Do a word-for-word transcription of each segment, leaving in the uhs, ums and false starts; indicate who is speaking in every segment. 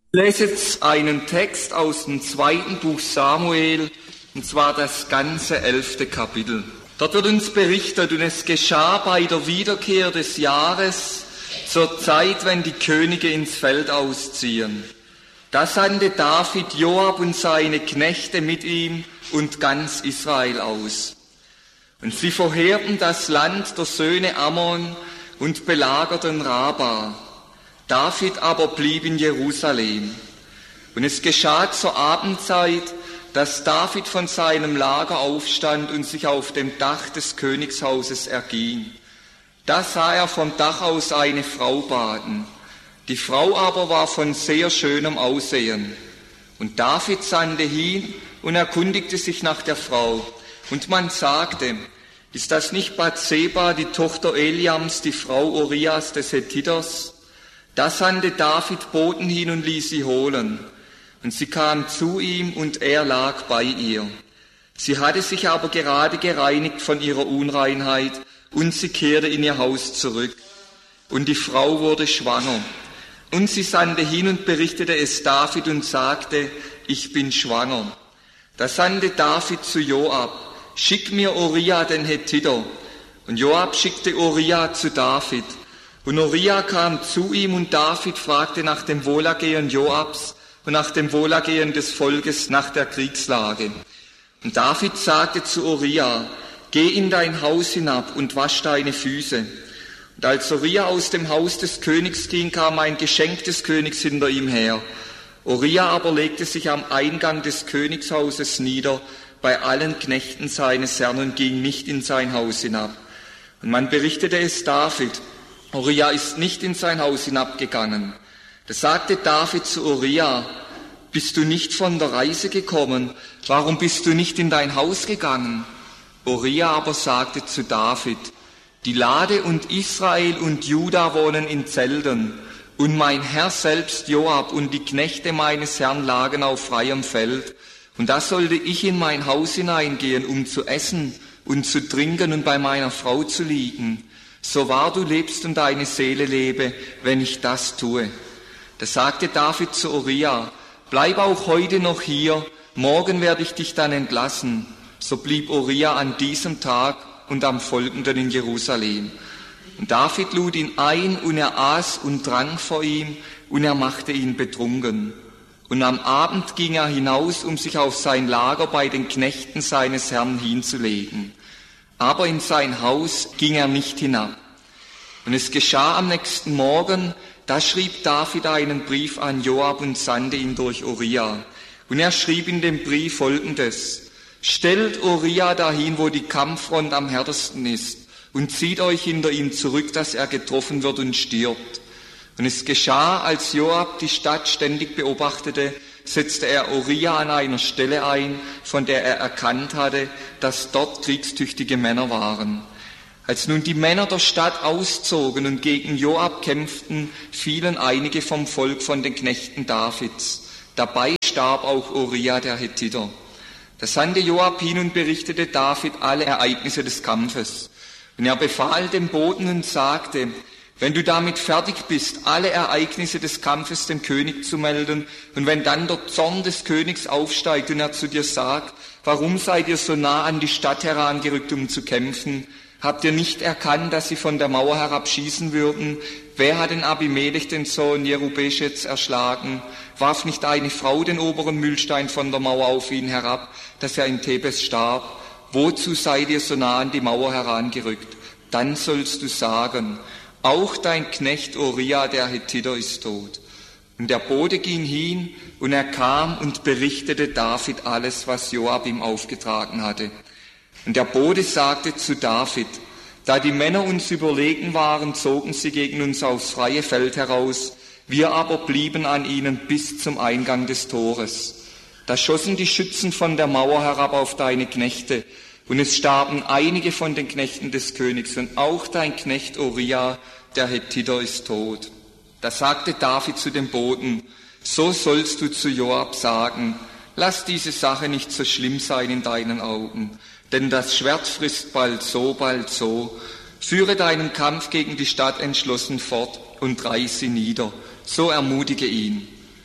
Speaker 1: Ich lese jetzt einen Text aus dem zweiten Buch Samuel, und zwar das ganze elfte Kapitel. Dort wird uns berichtet, und es geschah bei der Wiederkehr des Jahres, zur Zeit, wenn die Könige ins Feld ausziehen. Da sandte David Joab und seine Knechte mit ihm und ganz Israel aus. Und sie verheerten das Land der Söhne Ammon und belagerten Raba. David aber blieb in Jerusalem. Und es geschah zur Abendzeit, dass David von seinem Lager aufstand und sich auf dem Dach des Königshauses erging. Da sah er vom Dach aus eine Frau baden. Die Frau aber war von sehr schönem Aussehen. Und David sandte hin und erkundigte sich nach der Frau. Und man sagte, ist das nicht Bathseba, die Tochter Eliams, die Frau Urias des Hethiters? Da sandte David Boten hin und ließ sie holen. Und sie kam zu ihm, und er lag bei ihr. Sie hatte sich aber gerade gereinigt von ihrer Unreinheit, und sie kehrte in ihr Haus zurück. Und die Frau wurde schwanger. Und sie sandte hin und berichtete es David und sagte, ich bin schwanger. Da sandte David zu Joab, schick mir Uria den Hethiter. Und Joab schickte Uria zu David. Und Uria kam zu ihm, und David fragte nach dem Wohlergehen Joabs und nach dem Wohlergehen des Volkes, nach der Kriegslage. Und David sagte zu Uria, geh in dein Haus hinab und wasch deine Füße. Und als Uria aus dem Haus des Königs ging, kam ein Geschenk des Königs hinter ihm her. Uria aber legte sich am Eingang des Königshauses nieder, bei allen Knechten seines Herrn, und ging nicht in sein Haus hinab. Und man berichtete es David, Uria ist nicht in sein Haus hinabgegangen. Da sagte David zu Uria, bist du nicht von der Reise gekommen? Warum bist du nicht in dein Haus gegangen? Uria aber sagte zu David, die Lade und Israel und Juda wohnen in Zelten, und mein Herr selbst Joab und die Knechte meines Herrn lagen auf freiem Feld. Und da sollte ich in mein Haus hineingehen, um zu essen und zu trinken und bei meiner Frau zu liegen. So wahr du lebst und deine Seele lebe, wenn ich das tue. Da sagte David zu Uria, bleib auch heute noch hier, morgen werde ich dich dann entlassen. So blieb Uria an diesem Tag und am folgenden in Jerusalem. Und David lud ihn ein, und er aß und trank vor ihm, und er machte ihn betrunken. Und am Abend ging er hinaus, um sich auf sein Lager bei den Knechten seines Herrn hinzulegen. Aber in sein Haus ging er nicht hinab. Und es geschah am nächsten Morgen, da schrieb David einen Brief an Joab und sandte ihn durch Uria. Und er schrieb in dem Brief Folgendes: Stellt Uria dahin, wo die Kampffront am härtesten ist, und zieht euch hinter ihm zurück, dass er getroffen wird und stirbt. Und es geschah, als Joab die Stadt ständig beobachtete, setzte er Uria an einer Stelle ein, von der er erkannt hatte, dass dort kriegstüchtige Männer waren. Als nun die Männer der Stadt auszogen und gegen Joab kämpften, fielen einige vom Volk von den Knechten Davids. Dabei starb auch Uria der Hethiter. Da sandte Joab hin und berichtete David alle Ereignisse des Kampfes. Und er befahl dem Boten und sagte, wenn du damit fertig bist, alle Ereignisse des Kampfes dem König zu melden, und wenn dann der Zorn des Königs aufsteigt und er zu dir sagt, warum seid ihr so nah an die Stadt herangerückt, um zu kämpfen? Habt ihr nicht erkannt, dass sie von der Mauer herabschießen würden? Wer hat den Abimelech, den Sohn Jerubeschets, erschlagen? Warf nicht eine Frau den oberen Mühlstein von der Mauer auf ihn herab, dass er in Thebes starb? Wozu seid ihr so nah an die Mauer herangerückt? Dann sollst du sagen, auch dein Knecht Uria der Hethiter ist tot. Und der Bote ging hin, und er kam und berichtete David alles, was Joab ihm aufgetragen hatte. Und der Bote sagte zu David, da die Männer uns überlegen waren, zogen sie gegen uns aufs freie Feld heraus, wir aber blieben an ihnen bis zum Eingang des Tores. Da schossen die Schützen von der Mauer herab auf deine Knechte, und es starben einige von den Knechten des Königs, und auch dein Knecht Uria, der Hethiter, ist tot. Da sagte David zu dem Boten, so sollst du zu Joab sagen, lass diese Sache nicht so schlimm sein in deinen Augen, denn das Schwert frisst bald so, bald so. Führe deinen Kampf gegen die Stadt entschlossen fort und reiß sie nieder. So ermutige ihn.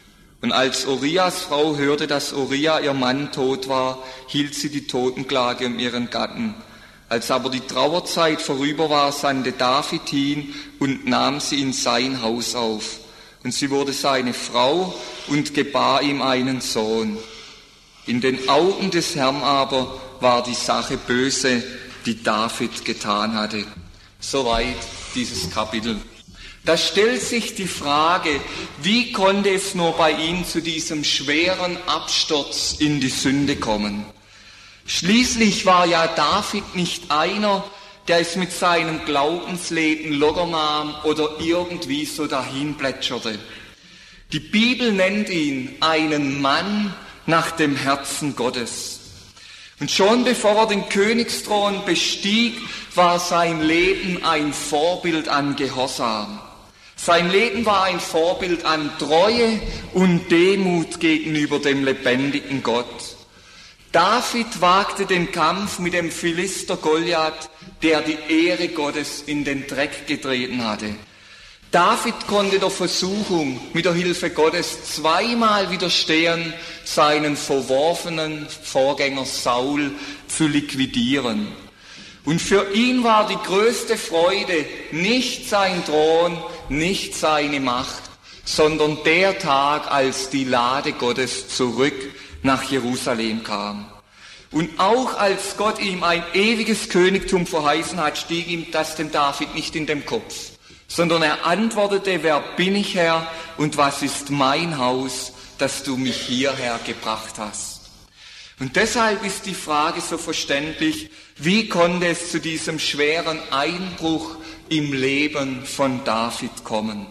Speaker 1: Und als Urias Frau hörte, dass Uria, ihr Mann, tot war, hielt sie die Totenklage um ihren Gatten. Als aber die Trauerzeit vorüber war, sandte David hin und nahm sie in sein Haus auf. Und sie wurde seine Frau und gebar ihm einen Sohn. In den Augen des Herrn aber war die Sache böse, die David getan hatte. Soweit dieses Kapitel. Da stellt sich die Frage, wie konnte es nur bei ihm zu diesem schweren Absturz in die Sünde kommen? Schließlich war ja David nicht einer, der es mit seinem Glaubensleben locker nahm oder irgendwie so dahin plätscherte. Die Bibel nennt ihn einen Mann nach dem Herzen Gottes. Und schon bevor er den Königsthron bestieg, war sein Leben ein Vorbild an Gehorsam. Sein Leben war ein Vorbild an Treue und Demut gegenüber dem lebendigen Gott. David wagte den Kampf mit dem Philister Goliath, der die Ehre Gottes in den Dreck getreten hatte. David konnte der Versuchung mit der Hilfe Gottes zweimal widerstehen, seinen verworfenen Vorgänger Saul zu liquidieren. Und für ihn war die größte Freude nicht sein Thron, nicht seine Macht, sondern der Tag, als die Lade Gottes zurück nach Jerusalem kam. Und auch als Gott ihm ein ewiges Königtum verheißen hat, stieg ihm das dem David nicht in den Kopf, sondern er antwortete, wer bin ich, Herr, und was ist mein Haus, dass du mich hierher gebracht hast? Und deshalb ist die Frage so verständlich, wie konnte es zu diesem schweren Einbruch im Leben von David kommen?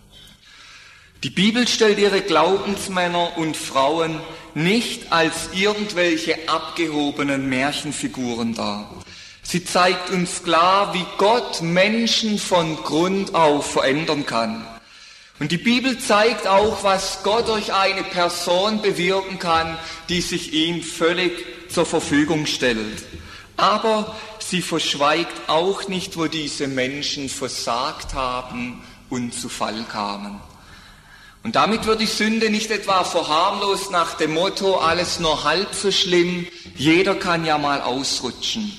Speaker 1: Die Bibel stellt ihre Glaubensmänner und Frauen nicht als irgendwelche abgehobenen Märchenfiguren dar. Sie zeigt uns klar, wie Gott Menschen von Grund auf verändern kann. Und die Bibel zeigt auch, was Gott durch eine Person bewirken kann, die sich ihm völlig zur Verfügung stellt. Aber sie verschweigt auch nicht, wo diese Menschen versagt haben und zu Fall kamen. Und damit wird die Sünde nicht etwa verharmlost nach dem Motto, alles nur halb so schlimm, jeder kann ja mal ausrutschen.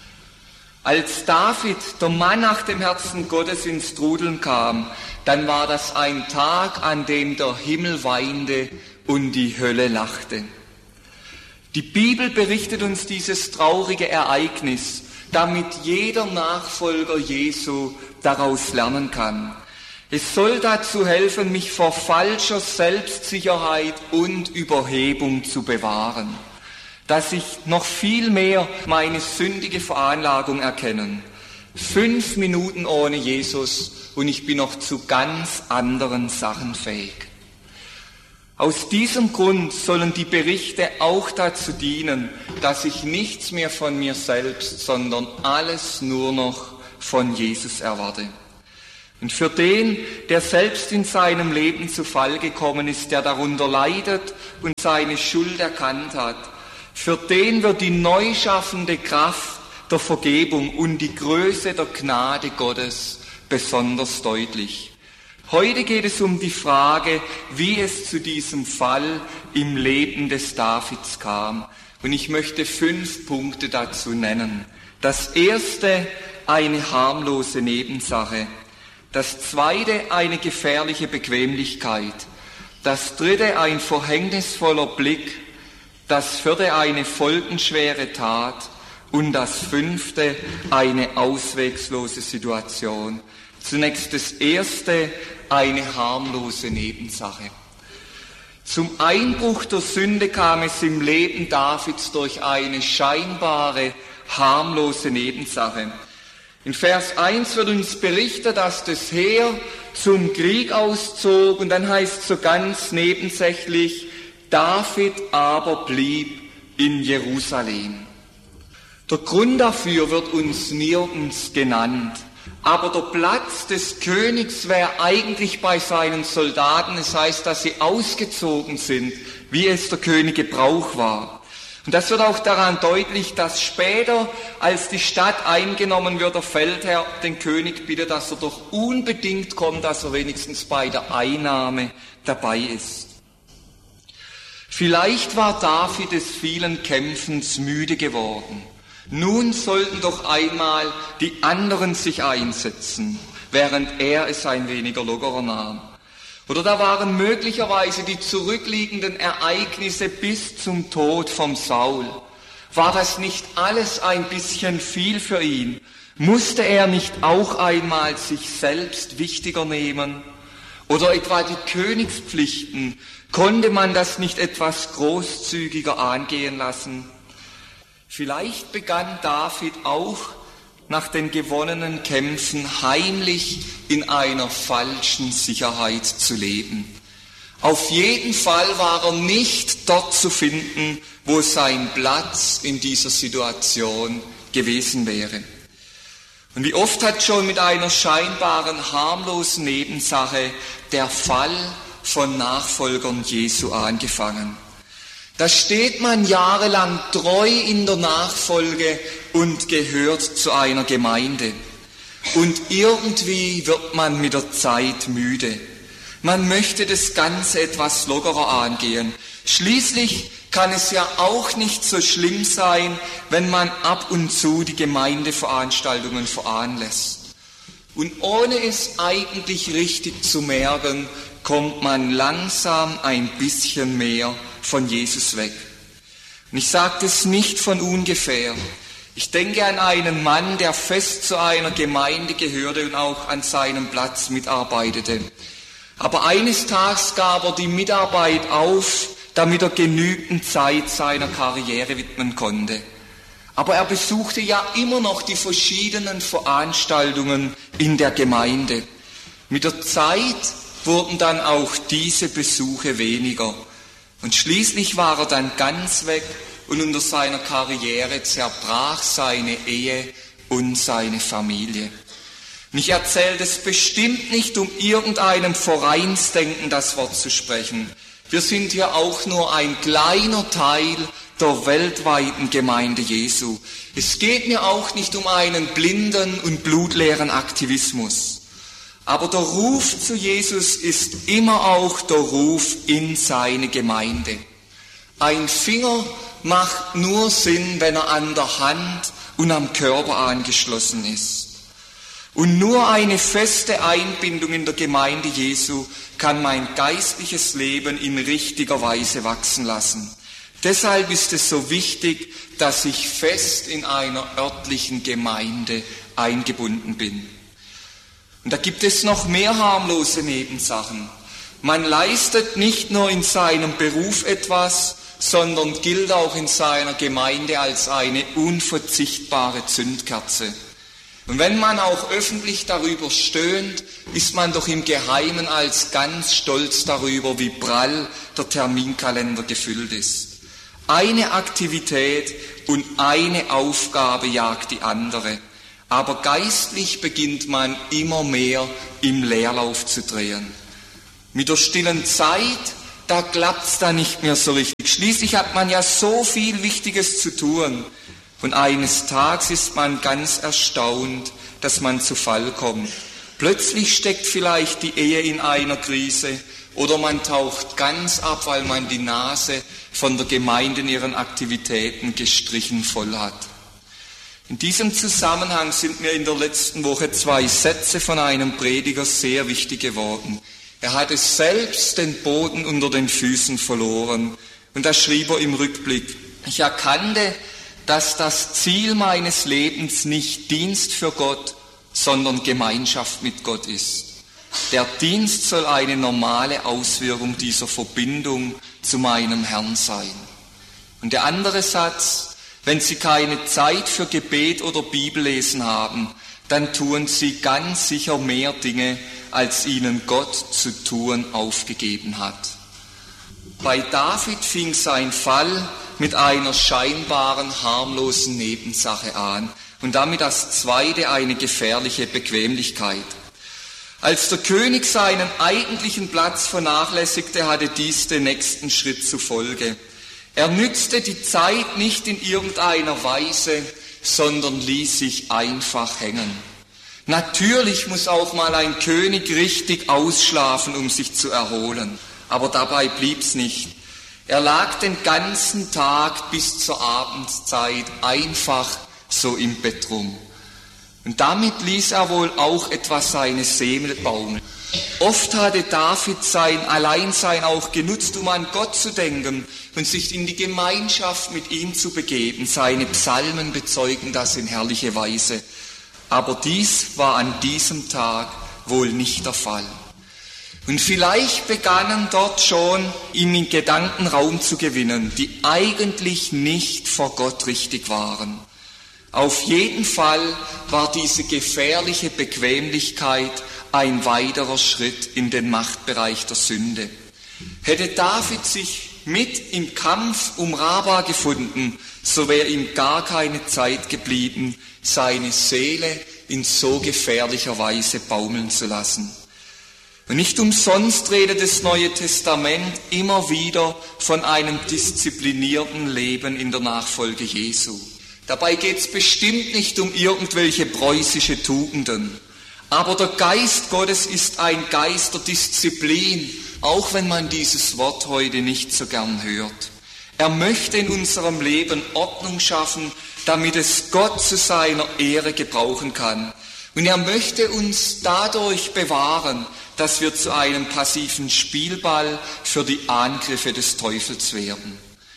Speaker 1: Als David, der Mann nach dem Herzen Gottes, ins Trudeln kam, dann war das ein Tag, an dem der Himmel weinte und die Hölle lachte. Die Bibel berichtet uns dieses traurige Ereignis, damit jeder Nachfolger Jesu daraus lernen kann. Es soll dazu helfen, mich vor falscher Selbstsicherheit und Überhebung zu bewahren, dass ich noch viel mehr meine sündige Veranlagung erkennen. Fünf Minuten ohne Jesus und ich bin noch zu ganz anderen Sachen fähig. Aus diesem Grund sollen die Berichte auch dazu dienen, dass ich nichts mehr von mir selbst, sondern alles nur noch von Jesus erwarte. Und für den, der selbst in seinem Leben zu Fall gekommen ist, der darunter leidet und seine Schuld erkannt hat, für den wird die neu schaffende Kraft der Vergebung und die Größe der Gnade Gottes besonders deutlich. Heute geht es um die Frage, wie es zu diesem Fall im Leben des Davids kam. Und ich möchte fünf Punkte dazu nennen. Das erste, eine harmlose Nebensache. Das zweite, eine gefährliche Bequemlichkeit. Das dritte, ein verhängnisvoller Blick. Das vierte, eine folgenschwere Tat. Und das fünfte, eine auswegslose Situation. Zunächst das erste, eine harmlose Nebensache. Zum Einbruch der Sünde kam es im Leben Davids durch eine scheinbare, harmlose Nebensache. In Vers eins wird uns berichtet, dass das Heer zum Krieg auszog und dann heißt es so ganz nebensächlich, David aber blieb in Jerusalem. Der Grund dafür wird uns nirgends genannt. Aber der Platz des Königs wäre eigentlich bei seinen Soldaten. Es heißt, dass sie ausgezogen sind, wie es der König Gebrauch war. Und das wird auch daran deutlich, dass später, als die Stadt eingenommen wird, der Feldherr den König bittet, dass er doch unbedingt kommt, dass er wenigstens bei der Einnahme dabei ist. Vielleicht war David des vielen Kämpfens müde geworden. Nun sollten doch einmal die anderen sich einsetzen, während er es ein weniger lockerer nahm. Oder da waren möglicherweise die zurückliegenden Ereignisse bis zum Tod vom Saul. War das nicht alles ein bisschen viel für ihn? Musste er nicht auch einmal sich selbst wichtiger nehmen? Oder etwa die Königspflichten, konnte man das nicht etwas großzügiger angehen lassen? Vielleicht begann David auch nach den gewonnenen Kämpfen heimlich in einer falschen Sicherheit zu leben. Auf jeden Fall war er nicht dort zu finden, wo sein Platz in dieser Situation gewesen wäre. Und wie oft hat schon mit einer scheinbaren harmlosen Nebensache der Fall von Nachfolgern Jesu angefangen. Da steht man jahrelang treu in der Nachfolge und gehört zu einer Gemeinde. Und irgendwie wird man mit der Zeit müde. Man möchte das Ganze etwas lockerer angehen. Schließlich kann es ja auch nicht so schlimm sein, wenn man ab und zu die Gemeindeveranstaltungen veranlässt. Und ohne es eigentlich richtig zu merken, kommt man langsam ein bisschen mehr von Jesus weg. Und ich sage das nicht von ungefähr. Ich denke an einen Mann, der fest zu einer Gemeinde gehörte und auch an seinem Platz mitarbeitete. Aber eines Tages gab er die Mitarbeit auf, damit er genügend Zeit seiner Karriere widmen konnte. Aber er besuchte ja immer noch die verschiedenen Veranstaltungen in der Gemeinde. Mit der Zeit wurden dann auch diese Besuche weniger. Und schließlich war er dann ganz weg und unter seiner Karriere zerbrach seine Ehe und seine Familie. Und ich erzähle das bestimmt nicht, um irgendeinem Vereinsdenken das Wort zu sprechen. Wir sind hier auch nur ein kleiner Teil der weltweiten Gemeinde Jesu. Es geht mir auch nicht um einen blinden und blutleeren Aktivismus. Aber der Ruf zu Jesus ist immer auch der Ruf in seine Gemeinde. Ein Finger macht nur Sinn, wenn er an der Hand und am Körper angeschlossen ist. Und nur eine feste Einbindung in der Gemeinde Jesu kann mein geistliches Leben in richtiger Weise wachsen lassen. Deshalb ist es so wichtig, dass ich fest in einer örtlichen Gemeinde eingebunden bin. Und da gibt es noch mehr harmlose Nebensachen. Man leistet nicht nur in seinem Beruf etwas, sondern gilt auch in seiner Gemeinde als eine unverzichtbare Zündkerze. Und wenn man auch öffentlich darüber stöhnt, ist man doch im Geheimen als ganz stolz darüber, wie prall der Terminkalender gefüllt ist. Eine Aktivität und eine Aufgabe jagt die andere. Aber geistlich beginnt man immer mehr im Leerlauf zu drehen. Mit der stillen Zeit, da klappt's da nicht mehr so richtig. Schließlich hat man ja so viel Wichtiges zu tun. Und eines Tages ist man ganz erstaunt, dass man zu Fall kommt. Plötzlich steckt vielleicht die Ehe in einer Krise oder man taucht ganz ab, weil man die Nase von der Gemeinde in ihren Aktivitäten gestrichen voll hat. In diesem Zusammenhang sind mir in der letzten Woche zwei Sätze von einem Prediger sehr wichtig geworden. Er hatte selbst den Boden unter den Füßen verloren und da schrieb er im Rückblick: Ich erkannte, dass das Ziel meines Lebens nicht Dienst für Gott, sondern Gemeinschaft mit Gott ist. Der Dienst soll eine normale Auswirkung dieser Verbindung zu meinem Herrn sein. Und der andere Satz: Wenn Sie keine Zeit für Gebet oder Bibellesen haben, dann tun Sie ganz sicher mehr Dinge, als Ihnen Gott zu tun aufgegeben hat. Bei David fing sein Fall mit einer scheinbaren, harmlosen Nebensache an und damit das zweite eine gefährliche Bequemlichkeit. Als der König seinen eigentlichen Platz vernachlässigte, hatte dies den nächsten Schritt zur Folge. Er nützte die Zeit nicht in irgendeiner Weise, sondern ließ sich einfach hängen. Natürlich muss auch mal ein König richtig ausschlafen, um sich zu erholen. Aber dabei blieb's nicht. Er lag den ganzen Tag bis zur Abendzeit einfach so im Bett rum. Und damit ließ er wohl auch etwas seine Seele baumeln. Oft hatte David sein Alleinsein auch genutzt, um an Gott zu denken und sich in die Gemeinschaft mit ihm zu begeben. Seine Psalmen bezeugen das in herrlicher Weise. Aber dies war an diesem Tag wohl nicht der Fall. Und vielleicht begannen dort schon, ihm in Gedanken Raum zu gewinnen, die eigentlich nicht vor Gott richtig waren. Auf jeden Fall war diese gefährliche Bequemlichkeit ein weiterer Schritt in den Machtbereich der Sünde. Hätte David sich mit im Kampf um Raba gefunden, so wäre ihm gar keine Zeit geblieben, seine Seele in so gefährlicher Weise baumeln zu lassen. Und nicht umsonst redet das Neue Testament immer wieder von einem disziplinierten Leben in der Nachfolge Jesu. Dabei geht es bestimmt nicht um irgendwelche preußische Tugenden. Aber der Geist Gottes ist ein Geist der Disziplin, auch wenn man dieses Wort heute nicht so gern hört. Er möchte in unserem Leben Ordnung schaffen, damit es Gott zu seiner Ehre gebrauchen kann. Und er möchte uns dadurch bewahren, dass wir zu einem passiven Spielball für die Angriffe des Teufels werden.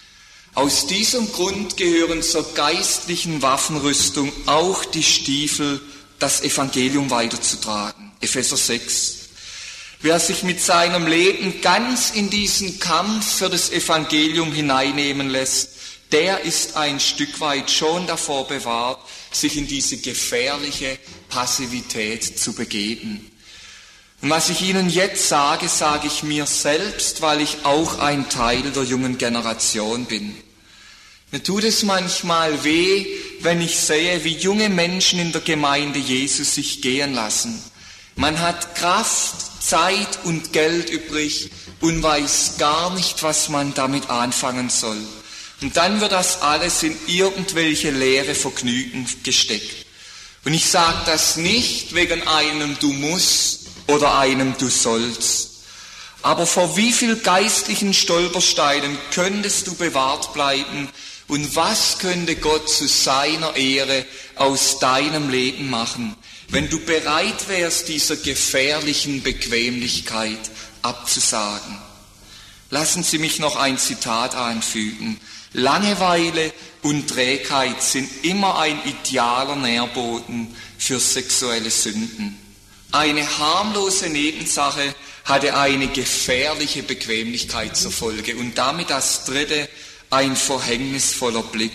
Speaker 1: Aus diesem Grund gehören zur geistlichen Waffenrüstung auch die Stiefel, das Evangelium weiterzutragen. Epheser sechs. Wer sich mit seinem Leben ganz in diesen Kampf für das Evangelium hineinnehmen lässt, der ist ein Stück weit schon davor bewahrt, sich in diese gefährliche Passivität zu begeben. Und was ich Ihnen jetzt sage, sage ich mir selbst, weil ich auch ein Teil der jungen Generation bin. Mir tut es manchmal weh, wenn ich sehe, wie junge Menschen in der Gemeinde Jesus sich gehen lassen. Man hat Kraft, Zeit und Geld übrig und weiß gar nicht, was man damit anfangen soll. Und dann wird das alles in irgendwelche leere Vergnügen gesteckt. Und ich sage das nicht wegen einem Du musst oder einem Du sollst. Aber vor wie viel geistlichen Stolpersteinen könntest du bewahrt bleiben und was könnte Gott zu seiner Ehre aus deinem Leben machen, wenn du bereit wärst, dieser gefährlichen Bequemlichkeit abzusagen? Lassen Sie mich noch ein Zitat anfügen. Langeweile und Trägheit sind immer ein idealer Nährboden für sexuelle Sünden. Eine harmlose Nebensache hatte eine gefährliche Bequemlichkeit zur Folge und damit das dritte, ein verhängnisvoller Blick.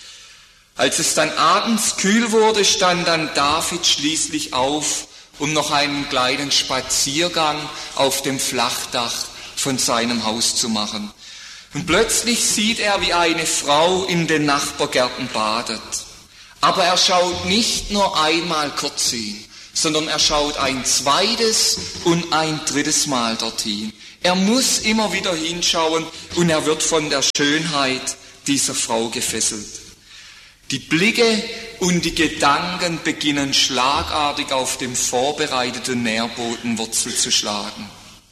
Speaker 1: Als es dann abends kühl wurde, stand dann David schließlich auf, um noch einen kleinen Spaziergang auf dem Flachdach von seinem Haus zu machen. Und plötzlich sieht er, wie eine Frau in den Nachbargärten badet. Aber er schaut nicht nur einmal kurz hin, sondern er schaut ein zweites und ein drittes Mal dorthin. Er muss immer wieder hinschauen und er wird von der Schönheit dieser Frau gefesselt. Die Blicke und die Gedanken beginnen schlagartig auf dem vorbereiteten Nährboden Wurzel zu schlagen.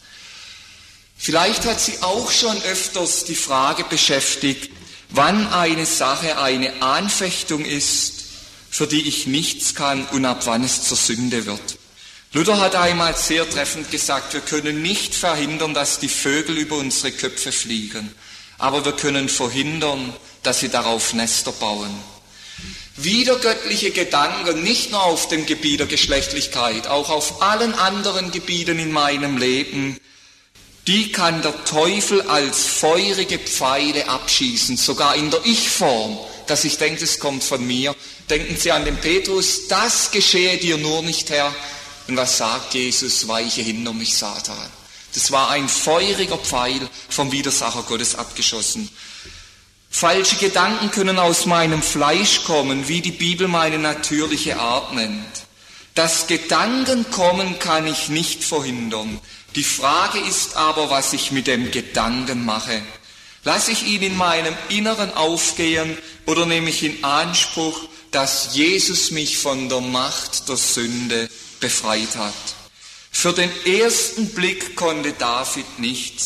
Speaker 1: Vielleicht hat Sie auch schon öfters die Frage beschäftigt, wann eine Sache eine Anfechtung ist, für die ich nichts kann und ab wann es zur Sünde wird. Luther hat einmal sehr treffend gesagt, wir können nicht verhindern, dass die Vögel über unsere Köpfe fliegen, aber wir können verhindern, dass sie darauf Nester bauen. Widergöttliche Gedanken, nicht nur auf dem Gebiet der Geschlechtlichkeit, auch auf allen anderen Gebieten in meinem Leben, die kann der Teufel als feurige Pfeile abschießen, sogar in der Ich-Form, dass ich denke, es kommt von mir. Denken Sie an den Petrus, das geschehe dir nur nicht, Herr. Und was sagt Jesus? Weiche hinter mich, Satan. Das war ein feuriger Pfeil vom Widersacher Gottes abgeschossen. Falsche Gedanken können aus meinem Fleisch kommen, wie die Bibel meine natürliche Art nennt. Das Gedankenkommen kann ich nicht verhindern. Die Frage ist aber, was ich mit dem Gedanken mache. Lasse ich ihn in meinem Inneren aufgehen oder nehme ich in Anspruch, dass Jesus mich von der Macht der Sünde befreit hat? Für den ersten Blick konnte David nichts,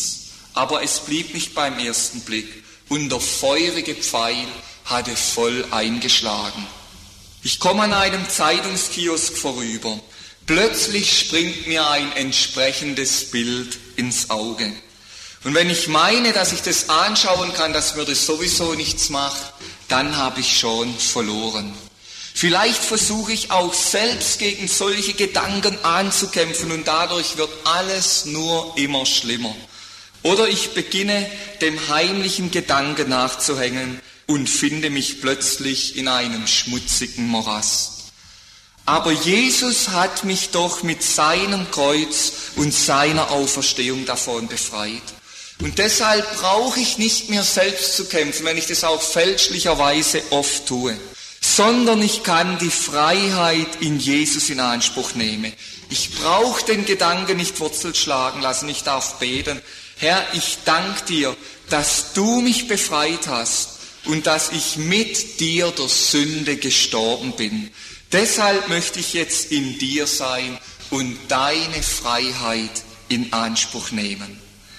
Speaker 1: Aber es blieb nicht beim ersten Blick und der feurige Pfeil hatte voll eingeschlagen. Ich komme an einem Zeitungskiosk vorüber. Plötzlich springt mir ein entsprechendes Bild ins Auge. Und wenn ich meine, dass ich das anschauen kann, dass mir das sowieso nichts macht, dann habe ich schon verloren. Vielleicht versuche ich auch selbst gegen solche Gedanken anzukämpfen und dadurch wird alles nur immer schlimmer. Oder ich beginne dem heimlichen Gedanken nachzuhängen und finde mich plötzlich in einem schmutzigen Morast. Aber Jesus hat mich doch mit seinem Kreuz und seiner Auferstehung davon befreit. Und deshalb brauche ich nicht mehr selbst zu kämpfen, wenn ich das auch fälschlicherweise oft tue, sondern ich kann die Freiheit in Jesus in Anspruch nehmen. Ich brauche den Gedanken nicht Wurzel schlagen lassen, ich darf beten. Herr, ich danke dir, dass du mich befreit hast und dass ich mit dir der Sünde gestorben bin. Deshalb möchte ich jetzt in dir sein und deine Freiheit in Anspruch nehmen.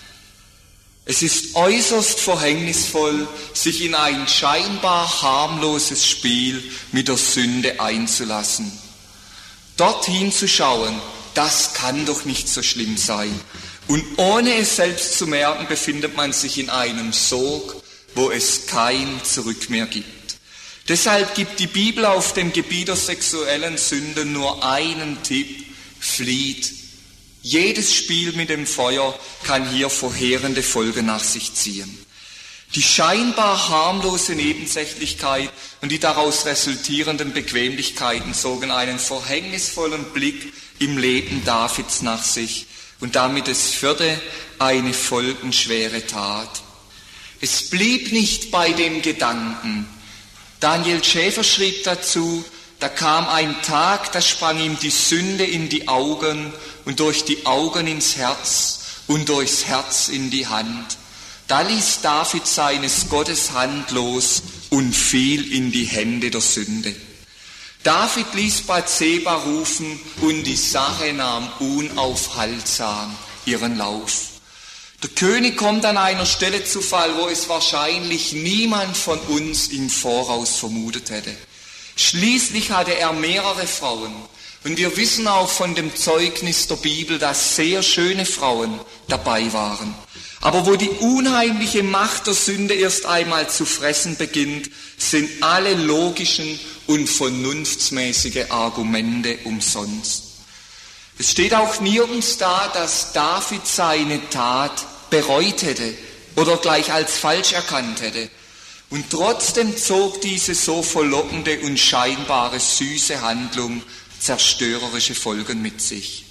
Speaker 1: Es ist äußerst verhängnisvoll, sich in ein scheinbar harmloses Spiel mit der Sünde einzulassen. Dorthin zu schauen, das kann doch nicht so schlimm sein. Und ohne es selbst zu merken, befindet man sich in einem Sog, wo es kein Zurück mehr gibt. Deshalb gibt die Bibel auf dem Gebiet der sexuellen Sünden nur einen Tipp: flieht. Jedes Spiel mit dem Feuer kann hier verheerende Folgen nach sich ziehen. Die scheinbar harmlose Nebensächlichkeit und die daraus resultierenden Bequemlichkeiten zogen einen verhängnisvollen Blick im Leben Davids nach sich und damit es führte eine folgenschwere Tat. Es blieb nicht bei dem Gedanken. Daniel Schäfer schrieb dazu: Da kam ein Tag, da sprang ihm die Sünde in die Augen und durch die Augen ins Herz und durchs Herz in die Hand. Da ließ David seines Gottes Hand los und fiel in die Hände der Sünde. David ließ Bathseba rufen und die Sache nahm unaufhaltsam ihren Lauf. Der König kommt an einer Stelle zu Fall, wo es wahrscheinlich niemand von uns im Voraus vermutet hätte. Schließlich hatte er mehrere Frauen. Und wir wissen auch von dem Zeugnis der Bibel, dass sehr schöne Frauen dabei waren. Aber wo die unheimliche Macht der Sünde erst einmal zu fressen beginnt, sind alle logischen und vernunftsmäßige Argumente umsonst. Es steht auch nirgends da, dass David seine Tat bereut hätte oder gleich als falsch erkannt hätte. Und trotzdem zog diese so verlockende und scheinbare süße Handlung zerstörerische Folgen mit sich.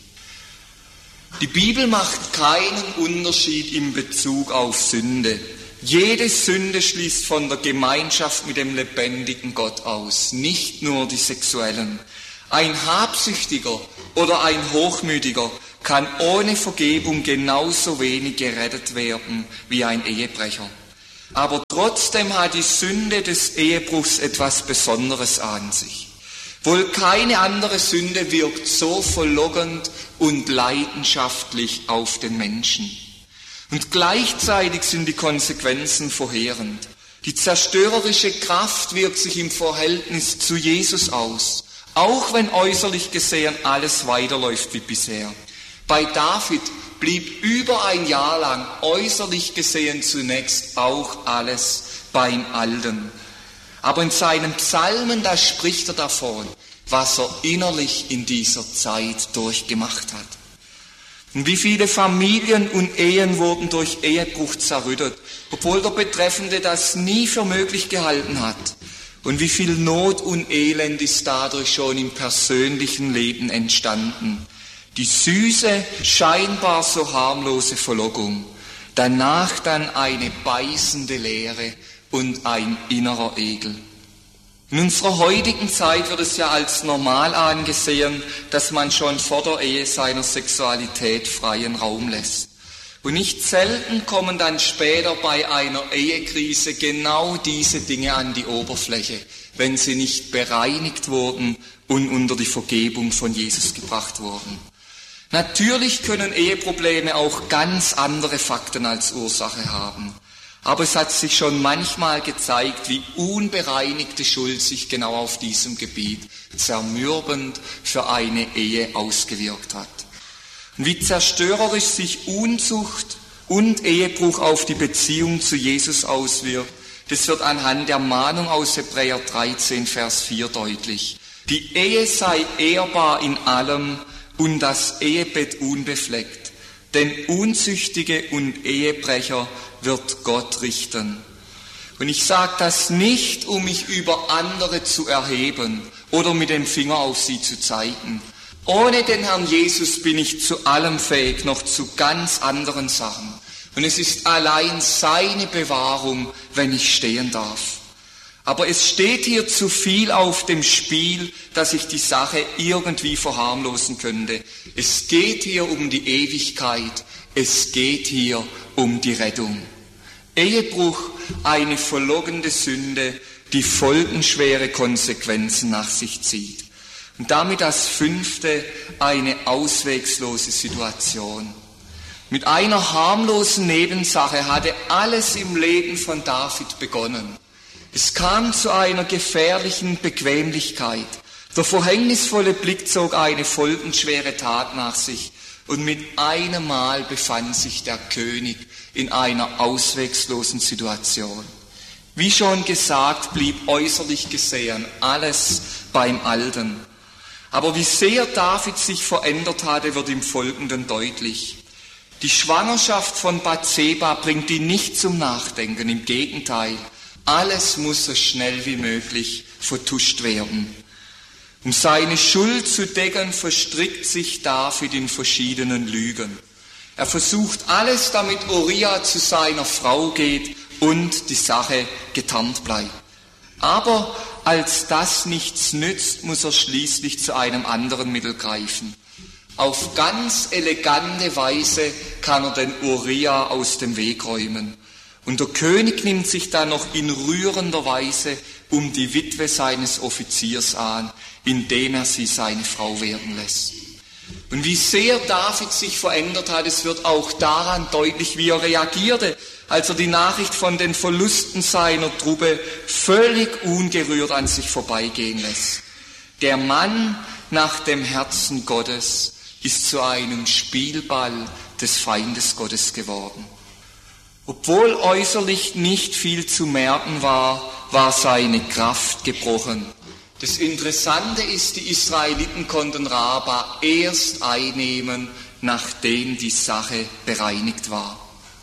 Speaker 1: Die Bibel macht keinen Unterschied in Bezug auf Sünde. Jede Sünde schließt von der Gemeinschaft mit dem lebendigen Gott aus, nicht nur die sexuellen. Ein Habsüchtiger oder ein Hochmütiger kann ohne Vergebung genauso wenig gerettet werden wie ein Ehebrecher. Aber trotzdem hat die Sünde des Ehebruchs etwas Besonderes an sich. Wohl keine andere Sünde wirkt so verlockend und leidenschaftlich auf den Menschen. Und gleichzeitig sind die Konsequenzen verheerend. Die zerstörerische Kraft wirkt sich im Verhältnis zu Jesus aus, auch wenn äußerlich gesehen alles weiterläuft wie bisher. Bei David blieb über ein Jahr lang äußerlich gesehen zunächst auch alles beim Alten. Aber in seinen Psalmen, da spricht er davon, was er innerlich in dieser Zeit durchgemacht hat. Und wie viele Familien und Ehen wurden durch Ehebruch zerrüttet, obwohl der Betreffende das nie für möglich gehalten hat. Und wie viel Not und Elend ist dadurch schon im persönlichen Leben entstanden. Die süße, scheinbar so harmlose Verlockung, danach dann eine beißende Leere und ein innerer Ekel. In unserer heutigen Zeit wird es ja als normal angesehen, dass man schon vor der Ehe seiner Sexualität freien Raum lässt. Und nicht selten kommen dann später bei einer Ehekrise genau diese Dinge an die Oberfläche, wenn sie nicht bereinigt wurden und unter die Vergebung von Jesus gebracht wurden. Natürlich können Eheprobleme auch ganz andere Fakten als Ursache haben. Aber es hat sich schon manchmal gezeigt, wie unbereinigte Schuld sich genau auf diesem Gebiet zermürbend für eine Ehe ausgewirkt hat. Und wie zerstörerisch sich Unzucht und Ehebruch auf die Beziehung zu Jesus auswirkt, das wird anhand der Mahnung aus Hebräer dreizehn, Vers vier deutlich. Die Ehe sei ehrbar in allem und das Ehebett unbefleckt, denn Unzüchtige und Ehebrecher wird Gott richten. Und ich sage das nicht, um mich über andere zu erheben oder mit dem Finger auf sie zu zeigen. Ohne den Herrn Jesus bin ich zu allem fähig, noch zu ganz anderen Sachen. Und es ist allein seine Bewahrung, wenn ich stehen darf. Aber es steht hier zu viel auf dem Spiel, dass ich die Sache irgendwie verharmlosen könnte. Es geht hier um die Ewigkeit. Es geht hier um die Rettung. Ehebruch, eine verlogene Sünde, die folgenschwere Konsequenzen nach sich zieht. Und damit das fünfte, eine auswegslose Situation. Mit einer harmlosen Nebensache hatte alles im Leben von David begonnen. Es kam zu einer gefährlichen Bequemlichkeit. Der verhängnisvolle Blick zog eine folgenschwere Tat nach sich. Und mit einem Mal befand sich der König in einer ausweglosen Situation. Wie schon gesagt, blieb äußerlich gesehen alles beim Alten. Aber wie sehr David sich verändert hatte, wird im Folgenden deutlich. Die Schwangerschaft von Bathseba bringt ihn nicht zum Nachdenken, im Gegenteil. Alles muss so schnell wie möglich vertuscht werden. Um seine Schuld zu decken, verstrickt sich David in verschiedenen Lügen. Er versucht alles, damit Uriah zu seiner Frau geht und die Sache getarnt bleibt. Aber als das nichts nützt, muss er schließlich zu einem anderen Mittel greifen. Auf ganz elegante Weise kann er den Uriah aus dem Weg räumen. Und der König nimmt sich dann noch in rührender Weise um die Witwe seines Offiziers an, indem er sie seine Frau werden lässt. Und wie sehr David sich verändert hat, es wird auch daran deutlich, wie er reagierte, als er die Nachricht von den Verlusten seiner Truppe völlig ungerührt an sich vorbeigehen lässt. Der Mann nach dem Herzen Gottes ist zu einem Spielball des Feindes Gottes geworden. Obwohl äußerlich nicht viel zu merken war, war seine Kraft gebrochen. Das Interessante ist, die Israeliten konnten Raba erst einnehmen, nachdem die Sache bereinigt war.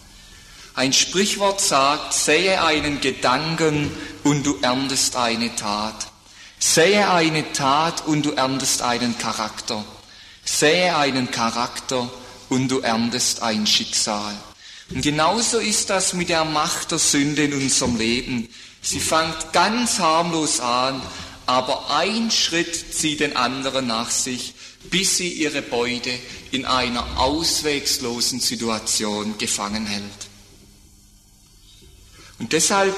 Speaker 1: Ein Sprichwort sagt, sähe einen Gedanken und du erntest eine Tat. Sähe eine Tat und du erntest einen Charakter. Sähe einen Charakter und du erntest ein Schicksal. Und genauso ist das mit der Macht der Sünde in unserem Leben. Sie fängt ganz harmlos an, aber ein Schritt zieht den anderen nach sich, bis sie ihre Beute in einer ausweglosen Situation gefangen hält. Und deshalb